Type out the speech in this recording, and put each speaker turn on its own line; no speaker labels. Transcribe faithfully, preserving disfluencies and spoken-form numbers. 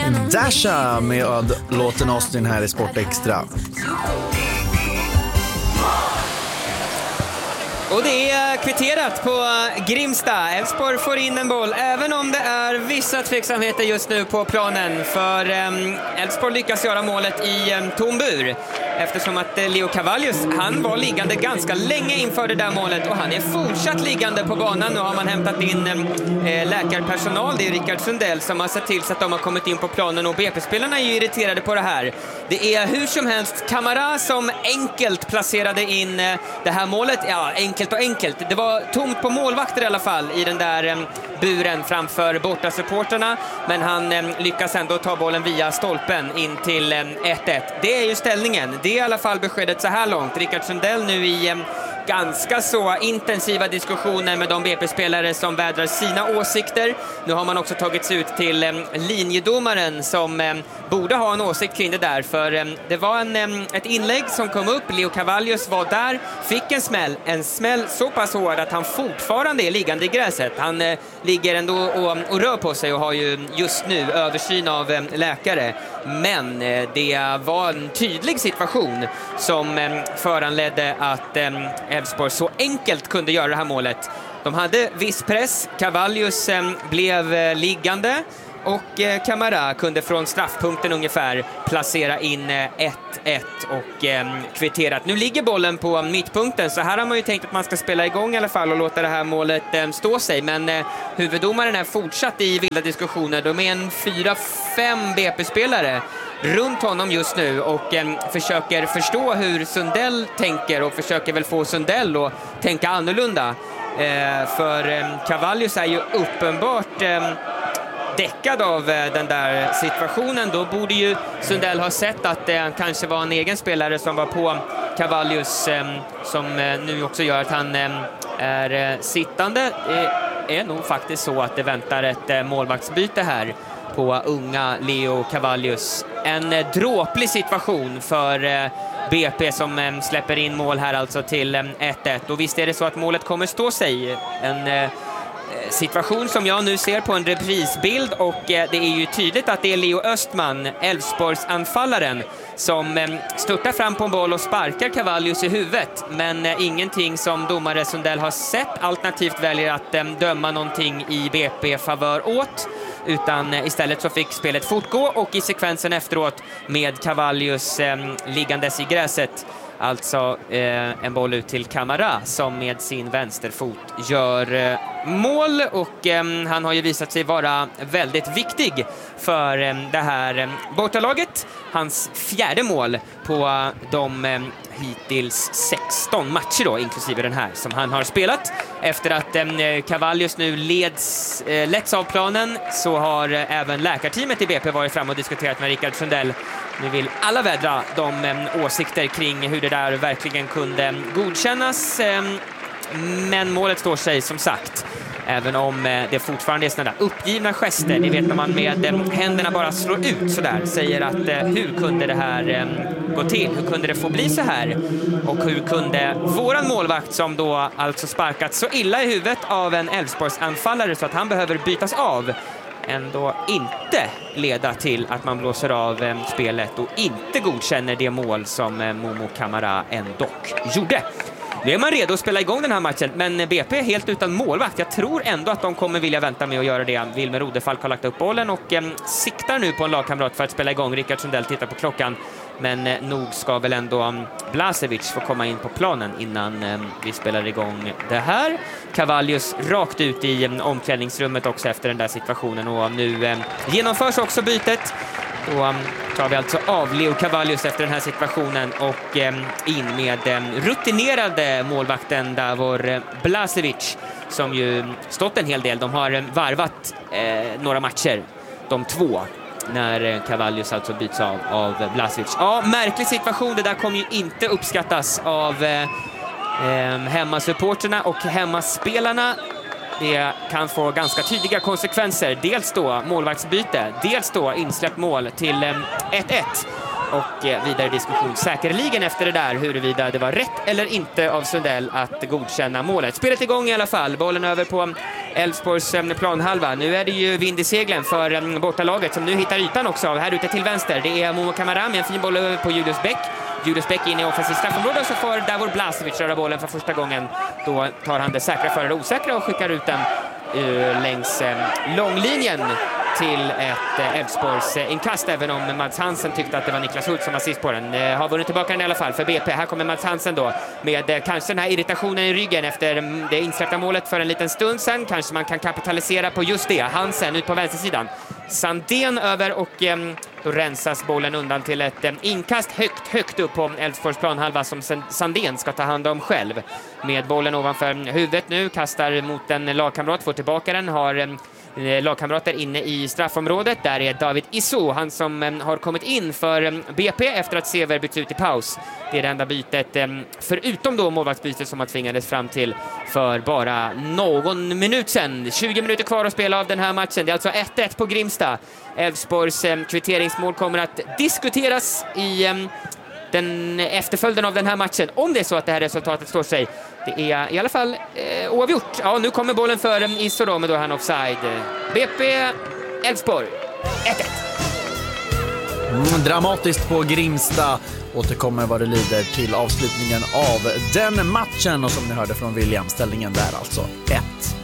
Dasha med låten Austin här i Sport Extra.
Och det är kvitterat på Grimsta. Elfsborg får in en boll, även om det är vissa tveksamheter just nu på planen. För Elfsborg lyckas göra målet i tom bur. Eftersom att Leo Cavallius, han var liggande ganska länge inför det där målet. Och han är fortsatt liggande på banan. Nu har man hämtat in eh, läkarpersonal. Det är Rickard Sundell som har sett till så att de har kommit in på planen. Och B P-spelarna är ju irriterade på det här. Det är hur som helst Camara som enkelt placerade in eh, det här målet. Ja, enkelt och enkelt. Det var tomt på målvakter i alla fall i den där eh, buren framför borta supporterna. Men han eh, lyckas ändå ta bollen via stolpen in till eh, ett ett. Det är ju ställningen. Det är i alla fall beskedet så här långt. Rickard Sundell nu i eh, ganska så intensiva diskussioner med de B P-spelare som vädrar sina åsikter. Nu har man också tagit sig ut till eh, linjedomaren som eh, borde ha en åsikt kring det där. För eh, det var en, eh, ett inlägg som kom upp. Leo Cavallius var där, fick en smäll. En smäll så pass hård att han fortfarande är liggande i gräset. Han eh, ligger ändå och, och rör på sig och har ju just nu översyn av eh, läkare. Men eh, det var en tydlig situation som eh, föranledde att eh, Elfsborg så enkelt kunde göra det här målet. De hade viss press. Cavallius eh, blev eh, liggande och eh, Camara kunde från straffpunkten ungefär placera in eh, ett ett och eh, kvitterat. Nu ligger bollen på mittpunkten, så här har man ju tänkt att man ska spela igång i alla fall och låta det här målet eh, stå sig. Men eh, huvuddomaren är fortsatt i vilda diskussioner. De är en fyra fem B P-spelare runt honom just nu och eh, försöker förstå hur Sundell tänker och försöker väl få Sundell att tänka annorlunda. Eh, för eh, Cavallius är ju uppenbart eh, däckad av eh, den där situationen. Då borde ju Sundell ha sett att det eh, kanske var en egen spelare som var på Cavallius eh, som eh, nu också gör att han eh, är eh, sittande. Det är nog faktiskt så att det väntar ett eh, målvaktsbyte här på unga Leo Cavallius. En eh, dråplig situation för eh, B P som eh, släpper in mål här alltså till eh, ett ett. Och visst är det så att målet kommer stå sig. En eh, situation som jag nu ser på en reprisbild, och eh, det är ju tydligt att det är Leo Östman, Elfsborgs anfallaren, som eh, störtar fram på en boll och sparkar Cavallius i huvudet. Men eh, ingenting som domare Sundell har sett, alternativt väljer att eh, döma någonting i B P-favör åt. Utan eh, istället så fick spelet fortgå, och i sekvensen efteråt med Cavallius eh, liggandes i gräset, alltså eh, en boll ut till Camara som med sin vänsterfot gör eh, mål. Och eh, han har ju visat sig vara väldigt viktig för eh, det här eh, bortalaget. Hans fjärde mål på de eh, hittills sexton matcher då, inklusive den här som han har spelat. Efter att eh, Cavallius nu leds, eh, letts av planen, så har eh, även läkarteamet i B P varit fram och diskuterat med Rickard Sundell. Nu vill alla vädra de eh, åsikter kring hur det där verkligen kunde godkännas. Eh, men målet står sig som sagt. Även om eh, det fortfarande är sådana där uppgivna gester. Det vet när man med eh, händerna bara slår ut sådär. Säger att eh, hur kunde det här eh, gå till? Hur kunde det få bli så här? Och hur kunde våran målvakt, som då alltså sparkat så illa i huvudet av en Elfsborgs anfallare så att han behöver bytas av, ändå inte leda till att man blåser av eh, spelet och inte godkänner det mål som eh, Momo Camara ändå gjorde. Nu är man redo att spela igång den här matchen, men B P är helt utan målvakt. Jag tror ändå att de kommer vilja vänta med att göra det. Wilmer Rodefalk har lagt upp bollen och eh, siktar nu på en lagkamrat för att spela igång. Rickard Sundell tittar på klockan, men eh, nog ska väl ändå um, Blasevic få komma in på planen innan eh, vi spelar igång det här. Cavallius rakt ut i eh, omklädningsrummet också efter den där situationen, och nu eh, genomförs också bytet. Då um, tar vi alltså av Leo Cavallius efter den här situationen och um, in med um, rutinerade målvakten Davor uh, Blasevic, som ju stått en hel del. De har um, varvat uh, några matcher, de två, när uh, Cavallius alltså byts av av uh, Blasevic. Ja, märklig situation. Det där kommer ju inte uppskattas av uh, um, hemmasupporterna och hemmaspelarna. Det kan få ganska tydliga konsekvenser. Dels då målvaktsbyte, dels då insläppt mål till ett ett. Och vidare diskussion säkerligen efter det där huruvida det var rätt eller inte av Sundell att godkänna målet. Spelet igång i alla fall. Bollen över på Elfsborgs planhalva. Nu är det ju vind i seglen för bortalaget som nu hittar ytan också här ute till vänster. Det är Momo Kamara med en fin boll över på Julius Bäck. Julius Bäck in i offensivt straffområde och så får Davor Blasevic röra bollen för första gången. Då tar han det säkra före det osäkra och skickar ut den uh, längs uh, långlinjen till ett Elfsborgs uh, inkast, även om Mads Hansen tyckte att det var Niklas Hult som var sist på den. Uh, har vunnit tillbaka den i alla fall för B P. Här kommer Mads Hansen då med uh, kanske den här irritationen i ryggen efter um, det insläppta målet för en liten stund sedan. Kanske man kan kapitalisera på just det. Hansen ut på vänstersidan. Sandén över och um, då rensas bollen undan till ett um, inkast högt, högt upp på Elfsborgs planhalva som Sandén ska ta hand om själv. Med bollen ovanför huvudet nu, kastar mot en lagkamrat, får tillbaka den, har um, lagkamrater inne i straffområdet. Där är David Isso, han som um, har kommit in för um, B P efter att Sever bytt ut i paus. Det är det enda bytet, um, förutom då målvaktsbytet som har tvingades fram till för bara någon minut sedan. tjugo minuter kvar att spela av den här matchen. Det är alltså ett ett på Grimsta. Elfsborgs um, kvitteringsmål kommer att diskuteras i um, den efterföljden av den här matchen. Om det är så att det här resultatet står sig. Det är i alla fall eh, oavgjort. Ja, nu kommer bollen för um, Isso då, men då är han offside. B P Elfsborg ett ett.
Mm, dramatiskt på Grimsta. Återkommer vad det lider till avslutningen av den matchen. Och som ni hörde från William, ställningen där alltså ett